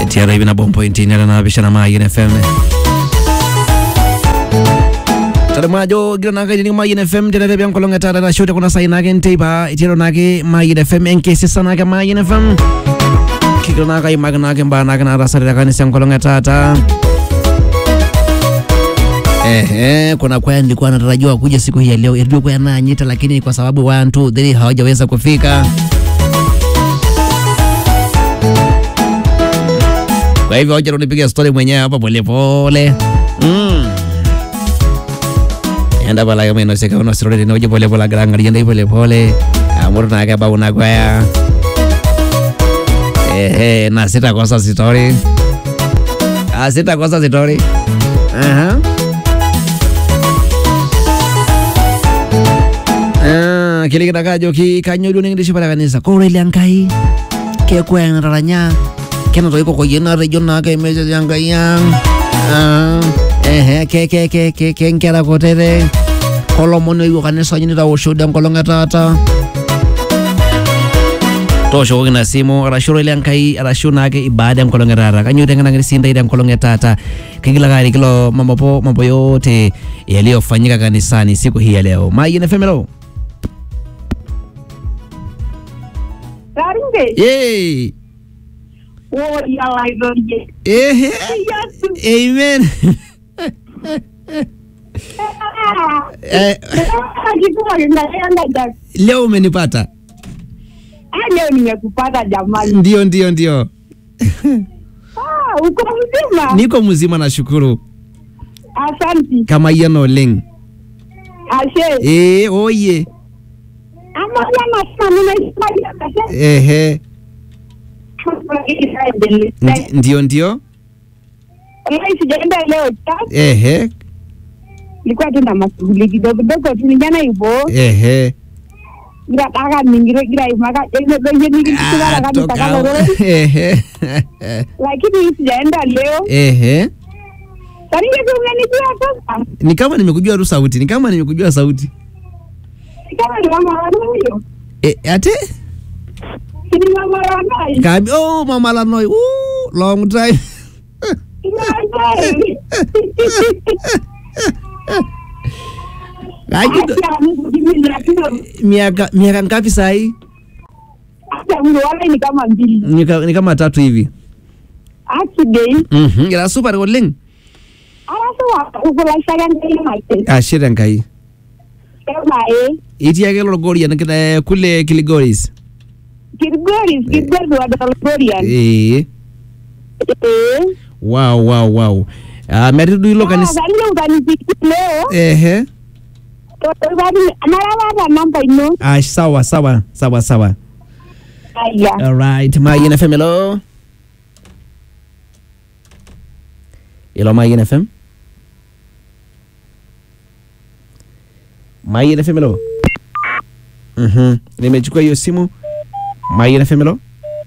tiara hivi na bombo intinera na bishana Mayin FM. Majo gira naga ni Mayin FM tena biang kolong eta da show te kuna sai naga nteba itiro naga Mayin FM enke sisa naga Mayin FM kiro naga imagna naga ba naga na rasa daga ni sang kolong eta ta kuna kwaya nilikuwa natarajiwa kuja siku hii ya leo ilikuwa kwa Nanyita lakini kwa sababu 1 2 3 hawajaweza kufika. Kwa hivyo hoja unipigia story mwenyewe hapa pole pole. Enda bala kama inoseka una story ni hoja pole pole granga yenda pole pole. Amuru na kaba una kwaya. Na sita kosa story. Sita kosa story. Kile kitakajo kanyodu ningidishi pala kanisa. Kwa ile ankai. Ke kwa ndaranya. Kena toiko ko yena region na ka image yanga yang ke ngera kotere kolomono yuko kanisa nyini tawo shoda kolonga tata to show ngina simu arashuro ile ankai arashuna ke ibada kolonga tata kanyo tengana ngisinda ile kolonga tata kingila gari kilo mambo yote yaliyofanyika kanisani siku hii ya leo. Mayin FM leo. Yay. Oh, ya laido ye. Amen. Leo umenipata? Leo nimekupata jamani. Ndio. Uko mzima? Niko mzima nashukuru. Asante. Kama yano leng. Ashe. Oye. Ama yana sana nimesikia. Ndio. Sijaenda leo ta. Nilikuwa tu na mashughuli kidogo tu jana hivyo. Ngataka ningira imaka ndio nikitaka kabisa lakini sijaenda leo. Sasa unanijua sasa? Ni kama nimekujua tu sauti. Ni kama ni mama huyo. Ate? Ni mama Lanoi. Kabi mama Lanoi. Long time. Miaka ngapi sahi? Ni kama 2. Ni kama 3 hivi. Actually. Ila super goleng. Ukula shagan kai maite. Ashira ngai. Kama Iti yake Lolgoria na kule Kilgoris. Kilgoris wa Lolgoria. Wow. Meridu ilo kanisa. Ndio utanipiki leo. Mara namba ino. Sawa. Aya. All right, Mayin FM hello. Hello Mayin FM. Mayin FM hello. Nimechukua hiyo simu. Mayin FM hello.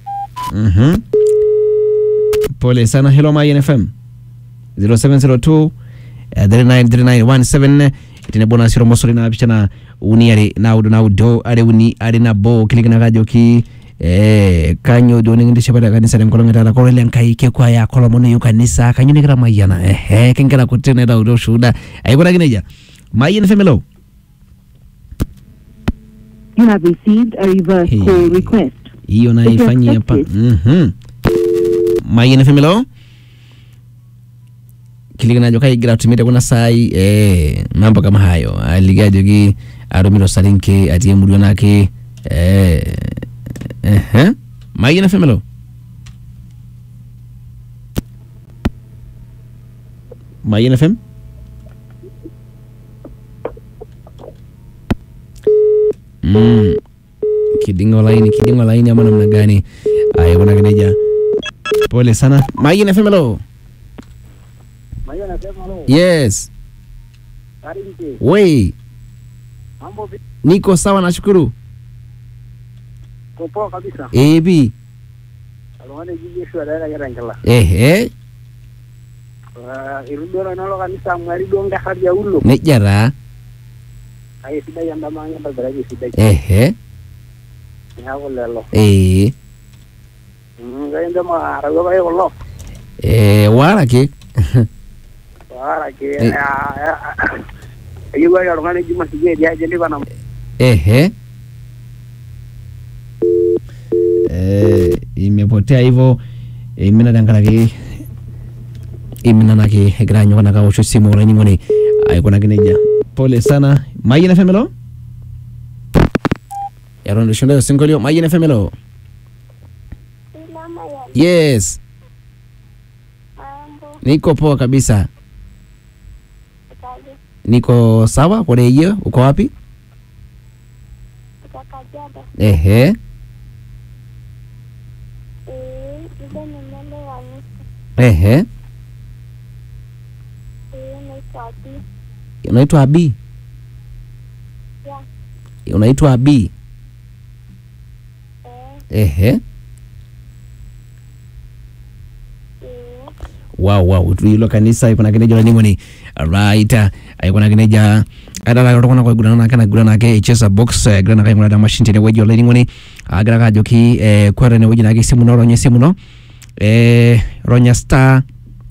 Pole sana. Hello Mayin FM. 0702 393917 itine bona siro mosori na bichana uniare na udo are uni are na bo kilikana gajo ki kanyo do ningi shebada kanisa ngolonga tala ko len kai ke kwa ya kolomono yu kanisa kanyo nikira mayana kengera kutene da udo shuda ayikora kineja Mayin FM hello. You have received a reverse call request. Hiyo na ifanyia hapa. Mayin FM hello. Kiligana joka igira tumite kuna sai mambo kama hayo aligajo gi arumiro salinke atie mudio nake Mayin FM hello. Mayin FM kidingo laini ama namna gani? Aya kuna kineja. Pole sana. Mayin FM hello. Yes. Wei. Niko sawa nashukuru. Poa kabisa. Ebi. Alongane Yesu adala yarangala. Irudora nalo kanisa mwari donga hali ya ulo. Nejara. Aye sidai anda manya bagaraje sidai. Ya wala lo. Ngayon ma rawa bayo lo. Warake. Warake. Ayuwa ya rungani juma sigeri ya jeli bana. Imepotea hivyo. Imina dangalaki. Imina naki granyo kana kaosho simu wala nyingoni. Aikona kineja. Pole sana. Mayina femelo? Yarondo shunda singolio. Mayina femelo? Yes. Niko poa kabisa. Niko sawa kwa hiyo. Uko wapi? Ehe. Ehe. Unaitwa Abi? Unaitwa Abi? Ehe. Wow, tuilo kanisa iko kineja la ningoni. Alright, iko kineja adala rokona kwa gudana kana gudana ke chesa box gudana kai ngona machine tene wejo la ningoni agara ka joki kwara ne wejo na ke simu no ronye simu no ronya star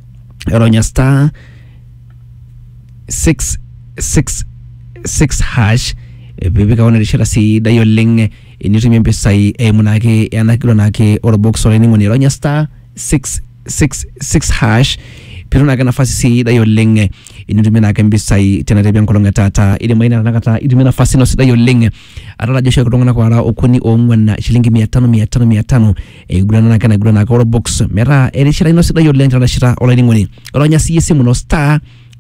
666 hash bibi ka wona shira si dayo leng initumye mpesa munake yana gudana ke or box la ningoni ronya star 666 hash pero na nafasi si dayo leng initumia na kembisai tena rebia nkolonga tata ili maina nakata itumia nafasi no sidayo leng atala jesho kutongana kwa ara okuni ongwana shilingi 500 gudana na kana gudana ka box mera eri shira no sidayo leng tana shira ola ningoni ronya si simu no star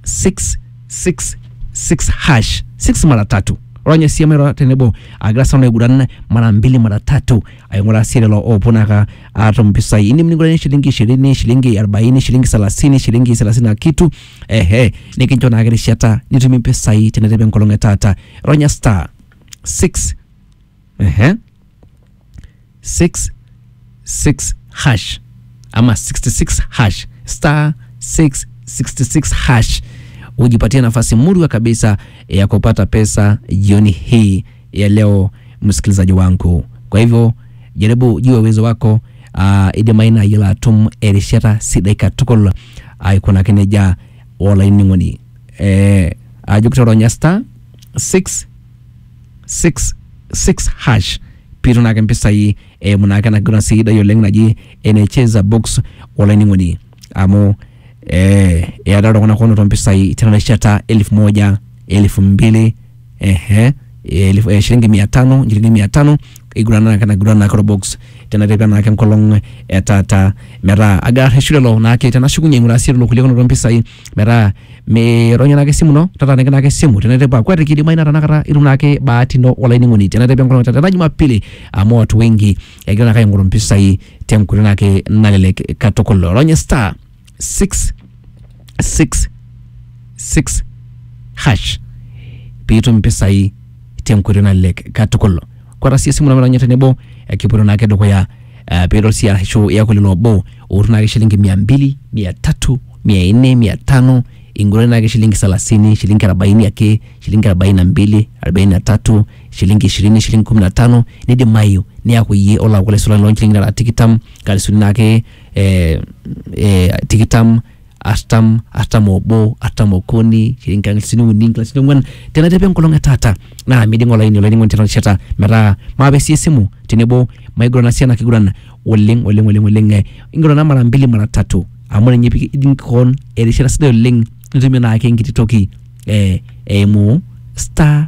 666 hash 6 mara 3 ronya si mera tenebo agrasa no gudana mara 2 mara 3 ayongora sire lo opunaka atom pisai ini mningora shilingi 20 shilingi 40 shilingi 30 shilingi 30 na kitu nikinjo na agere shata nitumi pisai tenebe nkolonga tata ronya star 6 hash ama 66 hash star 666 hash ujipatia nafasi murwa kabisa ya kupata pesa jioni hii ya leo msikilizaji wangu. Kwa hivyo jaribu jua uwezo wako idi maina yela tum erishata sidaika tukul aikona kineja wala iningoni ajukita ronya star 666 hash piro na kempisa hii munaka na guna sida yo leng naji enecheza box wala iningoni amo ya daro kuna kono tompisa hii tena shata 1000 2000 shilingi 500 igurana kana gurana ka box tena reba na kan kolong etata mera aga heshulelo na ke tena shugunye ngura sirlo kuliko no rompisa hii mera me ronya na ke simu no tata ne kana ke simu tena reba kwa rikidi maina na kara iruna ke bahati no wala ngoni tena reba kolong tata Jumapili amo watu wengi igurana ka ngoro mpisa hii tem kulina ke nalele katokolo ronya star 666 hash pito mpisa hii tem kulina lek katokolo kwa rasi simu na mara nyata nebo kiporo na kedo kwa ya pero si ya show ya kulilo bo uruna shilingi 200 300 400 500 ingore na shilingi 30 shilingi 40 yake shilingi 42 43 shilingi 20 shilingi 15 ni de mayo ni yako ye ola kule sola launching na tikitam kalisuni nake tikitam astam obo okoni shilingi 50 tena tepe nkolonga tata na midingo line line tena shata mera mabe simu tinebo maigro na siana kigurana woleng ingro na mara 2 mara 3 amone nyipi idinkon erishara sida leng ntumia na ake ngititoki mu star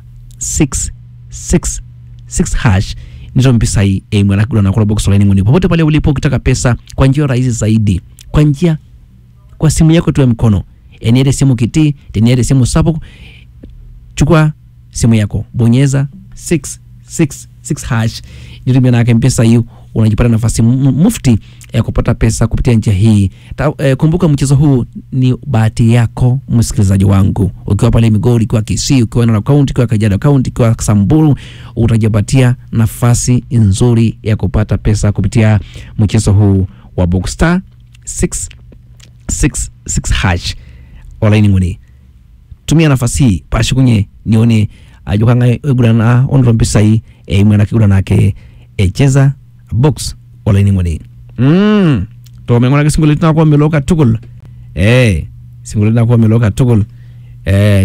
666 hash ndio mpisai mwana kugurana kwa box line ngoni popote pale ulipo ukitaka pesa kwa njia rahisi zaidi kwa njia kwa simu yako tu ya mkono enele simu kiti tenele simu sapo chukua simu yako bonyeza 666 hash ndio mimi na mpesa hiyo unajipata nafasi mufti ya kupata pesa kupitia njia hii. Kumbuka mchezo huu ni bahati yako msikilizaji wangu. Ukiwa pale Migori, ukiwa Kisii, ukiwa na account, ukiwa Kajiado account, ukiwa Samburu, utajipatia nafasi nzuri ya kupata pesa kupitia mchezo huu wa Boxstar 666 hash. Online ngoni. Tumia nafasi hii pashikunye nione ajukanga egurana onro mpesa hii mwana kigurana ke cheza box online ngoni. meng'uraki sinkolioitin aaku omelok katukul singolioitin aaku omelok katukul